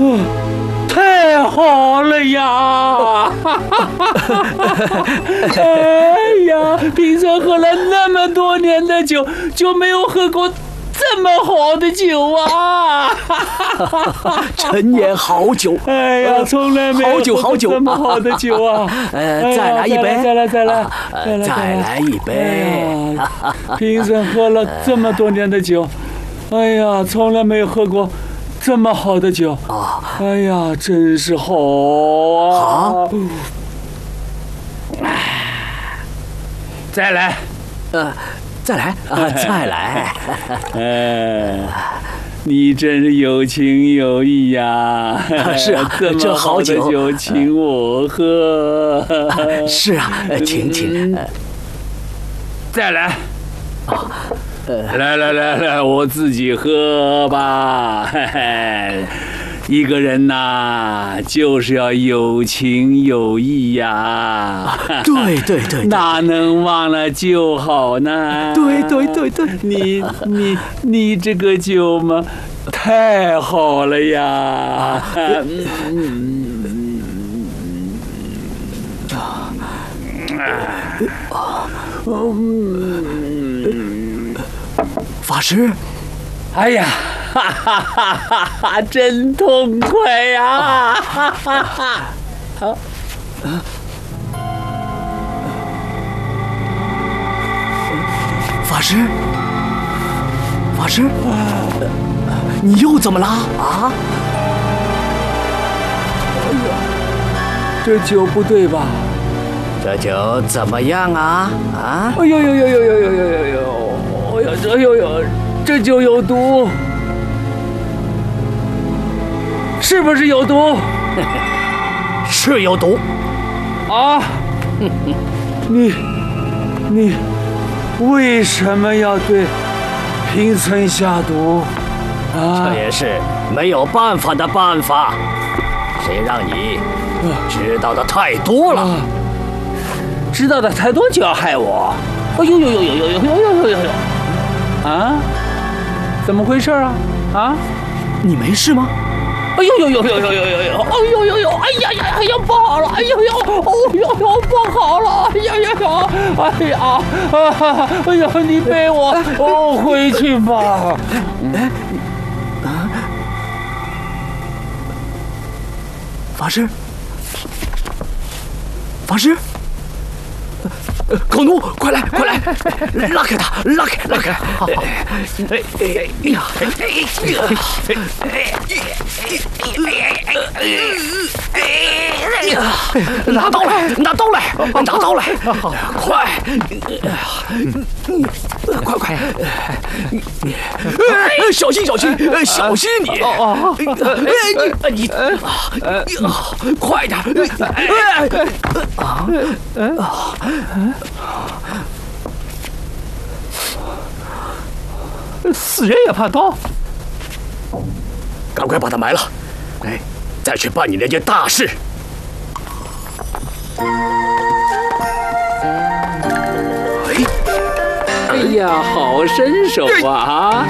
太好了呀！哎呀，平生喝了那么多年的酒，就没有喝过这么好的酒啊！ 陈年好酒。 哎呀，从来没有好酒， 这么好的酒啊！ 再来一杯， 再来一杯。 平生喝了这么多年的酒，哎呀，从来没有喝过这么好的酒。哎呀，真是好啊！再来， 再来。 你真是有情有义呀！ 是啊， 这么好的酒请我喝。 是啊，请。 再来。来，我自己喝吧。一个人呐，就是要有情有义呀。 对， 哪能忘了酒好呢？ 对。 你这个酒嘛，太好了呀！ 法师， 哎呀，真痛快呀！好， 法师，你又怎么了啊？ 哎呀，这酒不对吧？ 这酒怎么样啊？ 哎呦！这酒有毒，是不是有毒？ 是有毒。 啊！你为什么要对贫村下毒？啊！ 这也是没有办法的办法。谁让你知道的太多了？ 知道的太多就要害我？哎呦！啊？怎么回事啊？啊？ 你没事吗？ 哎呦！哎呀，不好了！不好了！哎呀，你背我回去吧。 法师。狗奴，快来！拉开他！好。拿刀来！快！快！小心你！你快点！ 死人也怕刀， 赶快把他埋了，再去办你那件大事。 哎呀，好身手啊！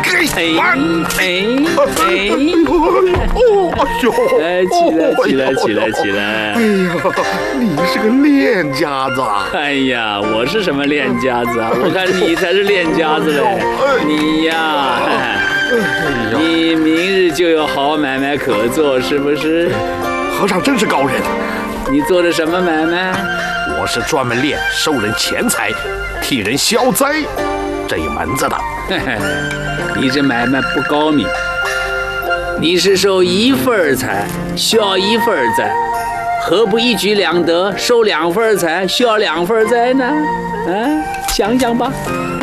起来！ 哎呀，你是个练家子啊！ 哎呀，我是什么练家子啊？我看你才是练家子嘞！你呀，你明日就有好买卖可做，是不是？ 和尚真是高人。 你做的什么买卖？ 我是专门练收人钱财、替人消灾这一门子的。 你这买卖不高明，你是收一份财，消一份灾，何不一举两得，收两份财，消两份灾呢？想想吧。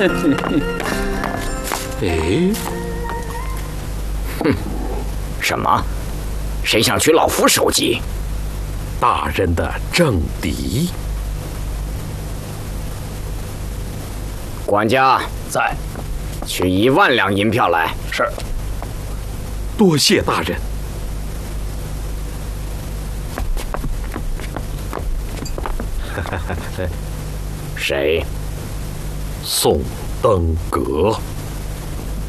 什么？谁想取老夫首级？ 大人的政敌。 管家在，取1万两银票来。 是。多谢大人。 谁？ 宋登阁。